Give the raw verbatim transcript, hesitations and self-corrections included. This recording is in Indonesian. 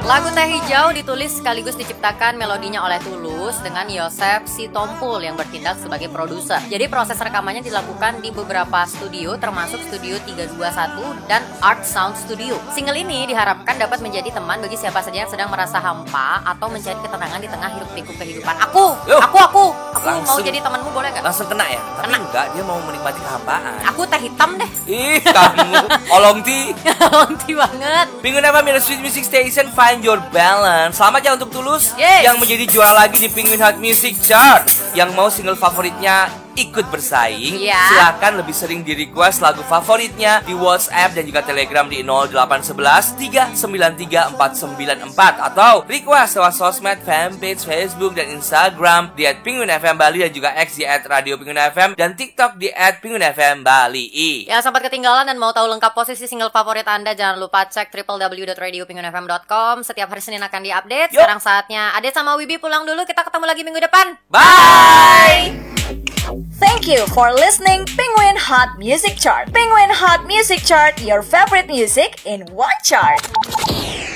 Lagu Teh Hijau ditulis sekaligus diciptakan melodinya oleh Tulus dengan Yosef Sitompul yang bertindak sebagai produser. Jadi proses rekamannya dilakukan di beberapa studio termasuk Studio tiga dua satu dan Art Sound Studio. Single ini diharapkan dapat menjadi teman bagi siapa saja yang sedang merasa hampa atau mencari ketenangan di tengah hiruk-pikuk kehidupan. Aku, Yuh, aku, aku, aku langsung, mau jadi temanmu boleh gak? Langsung kena ya? Tapi Kena. enggak, dia mau menikmati kehampaan. Aku teh hitam deh. Ih, kamu olong ti. Lonti banget. Penguin F M Middle Sweet Music Station, Find Your Balance. Selamat ya untuk Tulus Yes. yang menjadi juara lagi di Penguin Hot Music Chart. Yang mau single favoritnya ikut bersaing, Ya. silakan lebih sering di request lagu favoritnya di WhatsApp dan juga Telegram di nol delapan satu satu tiga sembilan tiga empat sembilan empat atau request lewat sosmed fanpage Facebook dan Instagram di et penguin f m bali dan juga X di et radio penguin f m dan TikTok di et penguin f m bali. Ya, sempat ketinggalan dan mau tahu lengkap posisi single favorit Anda, jangan lupa cek w w w dot radio penguin f m dot com. Setiap hari Senin akan diupdate. Yup. Sekarang saatnya Adet sama Wibi pulang dulu. Kita ketemu lagi minggu depan. Bye. Thank you for listening Penguin Hot Music Chart. Penguin Hot Music Chart, your favorite music in one chart.